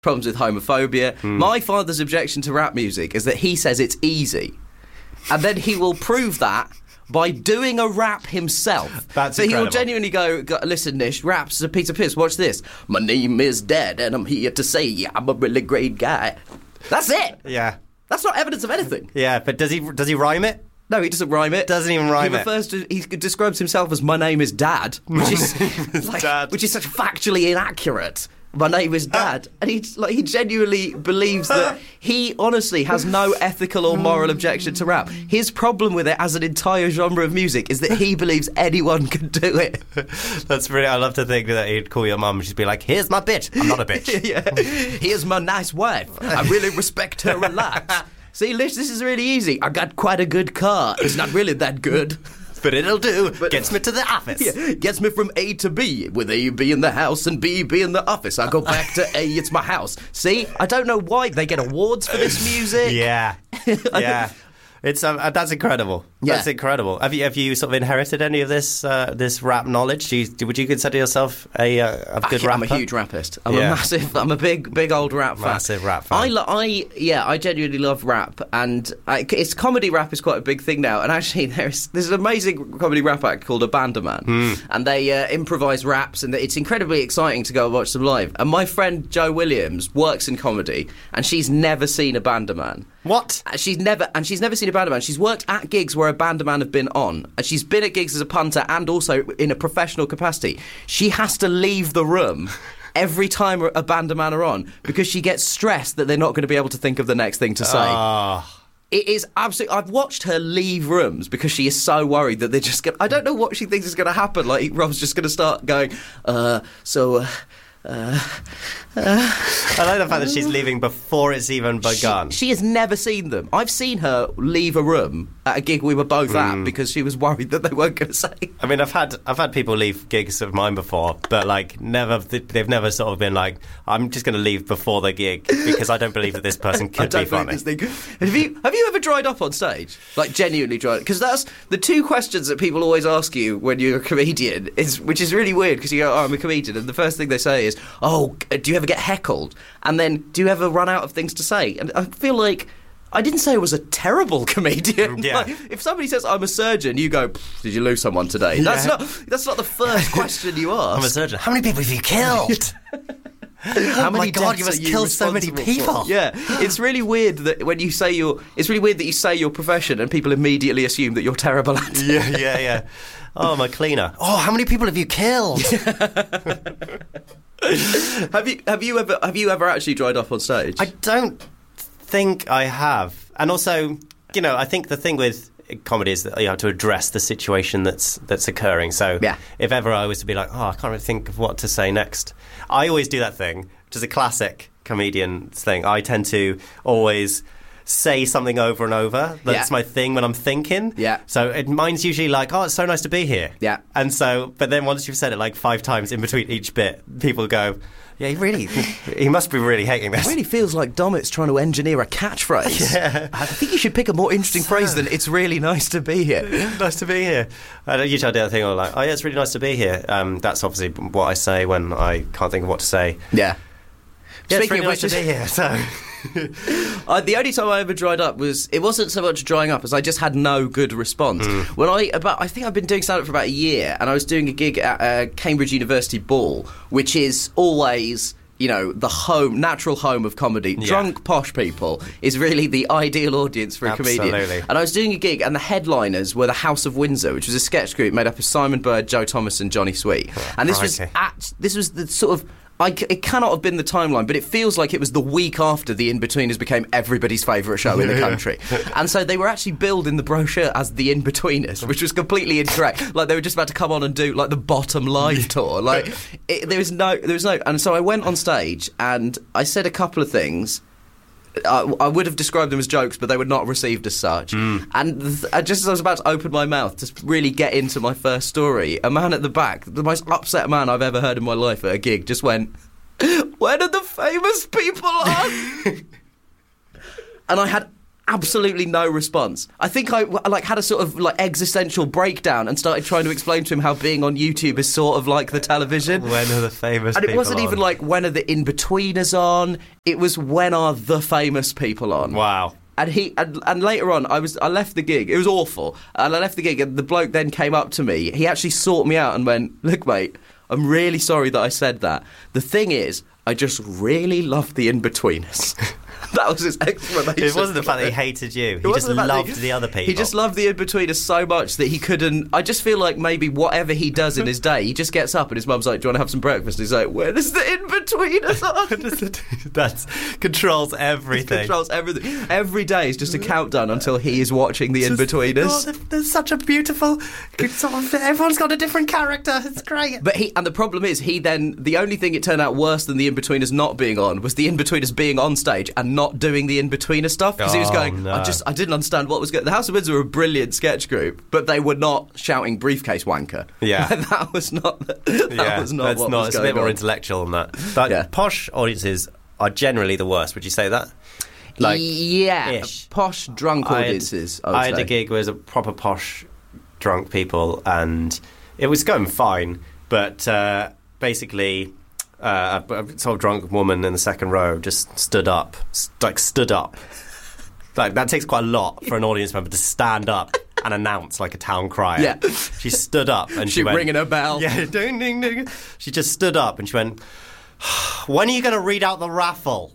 problems with homophobia. My father's objection to rap music is that he says it's easy. And then he will prove that by doing a rap himself. That's so incredible. He will genuinely go, listen, Nish, rap's a piece of piss. Watch this. My name is Dad, and I'm here to say I'm a really great guy. That's it. Yeah. That's not evidence of anything. Yeah, but does he rhyme it? No, he doesn't rhyme it. Doesn't even rhyme He describes himself as my name is Dad, which is which is such factually inaccurate. My name is Dad, and he genuinely believes that he honestly has no ethical or moral objection to rap. His problem with it as an entire genre of music is that he believes anyone can do it. That's brilliant. I love to think that he'd call your mum and she'd be like, "Here's my bitch. I'm not a bitch." Yeah. Here's my nice wife. I really respect her a lot. See, Lish, this is really easy. I got quite a good car. It's not really that good. But it'll do. Gets me to the office. Yeah, gets me from A to B, with A be in the house and B be in the office. I go back to A, it's my house. See, I don't know why they get awards for this music. Yeah. Yeah. It's that's incredible. Yeah. That's incredible. Have you sort of inherited any of this rap knowledge? Would you consider yourself a good rapper? I'm a huge rappist. I'm a big old rap fan. Massive rap fan. I genuinely love rap, and it's comedy rap is quite a big thing now. And actually, there's an amazing comedy rap act called Abandaman, and they improvise raps, and it's incredibly exciting to go and watch them live. And my friend Jo Williams works in comedy, and she's never seen Abandaman. What? She's never seen a Bandaman. She's worked at gigs where a Bandaman have been on. And she's been at gigs as a punter and also in a professional capacity. She has to leave the room every time a Bandaman are on because she gets stressed that they're not going to be able to think of the next thing to say. It is absolutely... I've watched her leave rooms because she is so worried that they're just going to... I don't know what she thinks is going to happen. Like, Rob's just going to start going, I like the fact that she's leaving before it's even begun. She has never seen them. I've seen her leave a room at a gig we were both at because she was worried that they weren't going to say. I mean, I've had people leave gigs of mine before, but like they've never sort of been like, I'm just going to leave before the gig because I don't believe that this person could be funny. Have you ever dried up on stage? Like genuinely dried? Because that's the two questions that people always ask you when you're a comedian, which is really weird because you go, "Oh, I'm a comedian," and the first thing they say is, "Oh, do you ever get heckled?" And then, "Do you ever run out of things to say?" And I feel like I didn't say I was a terrible comedian. Yeah. Like, if somebody says I'm a surgeon, you go, "Did you lose someone today?" Yeah. That's not the first question you ask. I'm a surgeon. How many people have you killed? How many my God, deaths you must are kill so many responsible people. for? Yeah, it's really weird that when you say it's really weird that you say your profession and people immediately assume that you're terrible at it. Yeah. Oh, I'm a cleaner. Oh, how many people have you killed? Have you ever actually dried up on stage? I don't think I have. And also, I think the thing with comedy is that you have to address the situation that's occurring. So if ever I was to be like, I can't really think of what to say next, I always do that thing, which is a classic comedian thing. I tend to always say something over and over. That's my thing when I'm thinking. Yeah. So mine's usually like, "Oh, it's so nice to be here." Yeah. And so, but then once you've said it like 5 times in between each bit, people go, "Yeah, he must be really hating this." It really feels like Domit's trying to engineer a catchphrase. Yeah. I think you should pick a more interesting phrase than "It's really nice to be here." Nice to be here. I usually do that thing like, "Oh yeah, it's really nice to be here." That's obviously what I say when I can't think of what to say. Yeah. It's really nice to be here. So. The only time I ever dried up it wasn't so much drying up as I just had no good response. When I think I've been doing stand-up for about a year, and I was doing a gig at Cambridge University Ball, which is always the natural home of comedy. Yeah. Drunk posh people is really the ideal audience for a comedian. And I was doing a gig, and the headliners were the House of Windsor, which was a sketch group made up of Simon Bird, Joe Thomas, and Johnny Sweet. And this was the sort of. It cannot have been the timeline, but it feels like it was the week after The In-Betweeners became everybody's favourite show in the country. And so they were actually billed in the brochure as The In-Betweeners, which was completely incorrect. Like, they were just about to come on and do, like, the Bottom Live tour. Like, there was no... And so I went on stage, and I said a couple of things. I would have described them as jokes, but they were not received as such. And just as I was about to open my mouth to really get into my first story, a man at the back, the most upset man I've ever heard in my life at a gig, just went, "Where are the famous people on?" And I had absolutely no response. I think I like had a sort of like existential breakdown and started trying to explain to him how being on YouTube is sort of like the television. When are the famous and people it wasn't on? even like when are the in-betweeners on, it was when are the famous people on. Wow. And later on, I left the gig. It was awful. And I left the gig, and the bloke then came up to me. He actually sought me out and went, "Look, mate, I'm really sorry that I said that. The thing is, I just really love the in-betweeners." That was his explanation. It wasn't the fact that he hated you. He just loved the other people. He just loved the in-betweeners so much that he couldn't... I just feel like maybe whatever he does in his day, he just gets up and his mum's like, "Do you want to have some breakfast?" And he's like, "When is the in-betweeners on?" That controls everything. It controls everything. Every day is just a countdown until he is watching the in-betweeners. Oh, there's such a beautiful... Everyone's got a different character. It's great. But the problem is, the only thing it turned out worse than the in-betweeners not being on was the in-betweeners being on stage and not doing the in-betweener stuff, because he was going, no. I didn't understand what was going. The House of Windsor were a brilliant sketch group, but they were not shouting "briefcase wanker." Yeah. That was not what was going on. It's a bit more intellectual than that. But posh audiences are generally the worst. Would you say that? Posh drunk audiences. I had a gig with a proper posh drunk people, and it was going fine, but basically a sort of drunk woman in the second row just stood up. Like, that takes quite a lot for an audience member to stand up and announce like a town crier. Yeah. She stood up and she went... ringing her bell. Yeah, ding, ding, ding. She just stood up and she went, "When are you going to read out the raffle?"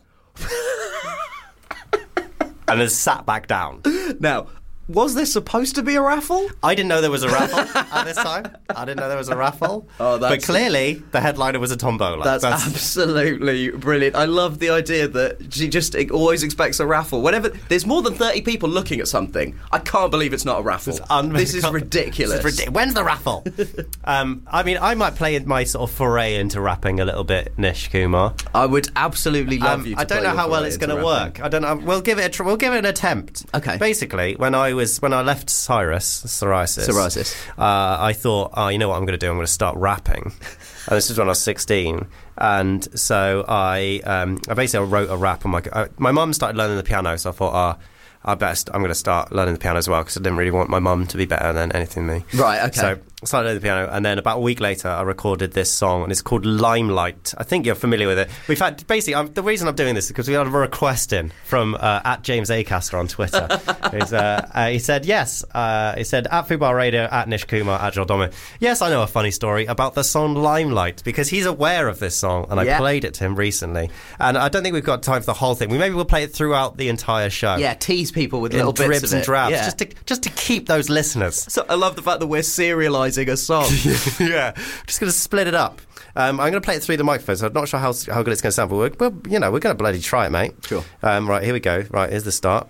And then sat back down. Now... was there supposed to be a raffle? I didn't know there was a raffle at this time. I didn't know there was a raffle. But clearly, the headliner was a tombola. That's absolutely brilliant. I love the idea that she just always expects a raffle. Whenever there's more than 30 people looking at something, I can't believe it's not a raffle. This is ridiculous. When's the raffle? I mean, I might play my sort of foray into rapping a little bit, Nish Kumar. I would absolutely love you to I don't know how well it's going to work. I don't know. We'll give it an attempt. Okay. Basically, when I left psoriasis, I thought, you know what I'm going to do? I'm going to start rapping. And this was when I was 16. And so I basically wrote a rap on my mum started learning the piano, so I thought, I'm going to start learning the piano as well, because I didn't really want my mum to be better than anything than me. Right, okay. So I started learning the piano, and then about a week later, I recorded this song, and it's called Limelight. I think you're familiar with it. We've had, basically, the reason I'm doing this is because we had a request in from at James Acaster on Twitter. He said, yes. He said, at Fubar Radio, at Nish Kumar, at Joel Domin. Yes, I know a funny story about the song Limelight, because he's aware of this song, and I played it to him recently. And I don't think we've got time for the whole thing. Maybe we'll play it throughout the entire show. Yeah, tease people with little bits dribs of and drabs, just to keep those listeners. So I love the fact that we're serialising a song. Yeah, just going to split it up. I'm going to play it through the microphone, so I'm not sure how good it's going to sound, but we're going to bloody try it, mate. Sure. Right, here we go. Right, here's the start.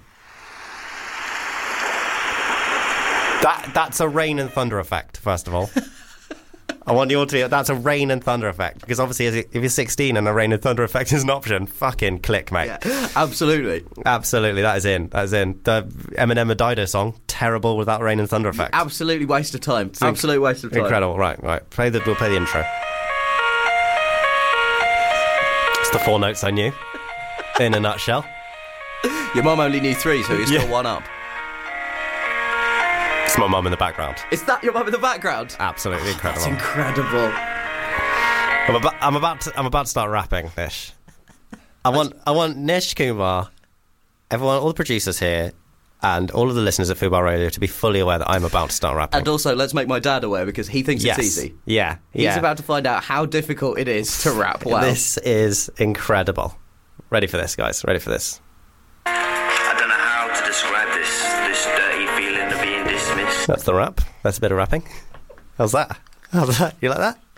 That's a rain and thunder effect, first of all. I want you all to... That's a rain and thunder effect. Because obviously, if you're 16 and a rain and thunder effect is an option, fucking click, mate. Yeah, absolutely. Absolutely, that is in. The Eminem Dido song, terrible without rain and thunder effect. Absolutely waste of time. Absolute waste of time. Incredible. Right. We'll play the intro. It's the 4 notes I knew, in a nutshell. Your mum only knew 3, so you're still 1 up. It's my mum in the background. Is that your mum in the background? Absolutely incredible. That's incredible. I'm about to start rapping, Nish. I want Nish Kumar, everyone, all the producers here, and all of the listeners at Fubar Radio to be fully aware that I'm about to start rapping. And also, let's make my dad aware, because he thinks it's easy. Yeah. He's about to find out how difficult it is to rap well. This is incredible. Ready for this, guys? Ready for this? That's the rap. That's a bit of rapping. How's that? You like that?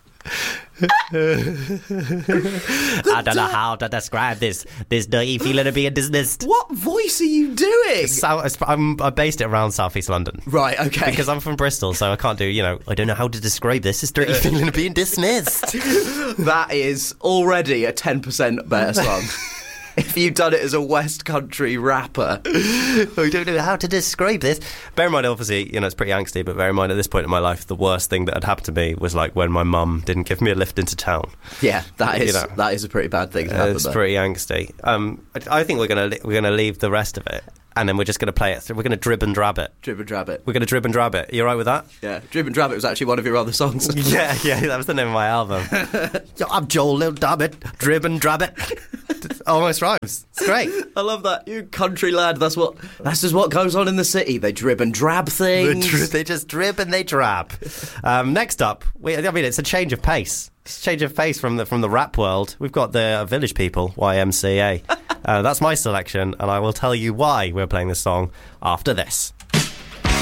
I don't know how to describe this dirty feeling of being dismissed. What voice are you doing? I based it around South East London. Right, okay. Because I'm from Bristol, so I can't do, I don't know how to describe this dirty feeling of being dismissed. That is already a 10% better song. If you'd done it as a West Country rapper. I don't know how to describe this. Bear in mind, obviously, it's pretty angsty, but bear in mind, at this point in my life, the worst thing that had happened to me was like when my mum didn't give me a lift into town. Yeah, that is a pretty bad thing to happen. It's pretty angsty. I think we're gonna leave the rest of it and then we're just going to play it. We're going to drib and drab it. Drib and drab it. We're going to drib and drab it. Are you all right with that? Yeah, Drib and Drab It was actually one of your other songs. yeah, that was the name of my album. I'm Joel Little Dabbit, drib and drab it. Almost rhymes. It's great. I love that. You country lad. That's just what goes on in the city. They drib and drab things. They just drib and they drab. Next up, it's a change of pace. It's a change of pace from the rap world. We've got the Village People, YMCA. That's my selection, and I will tell you why we're playing this song after this.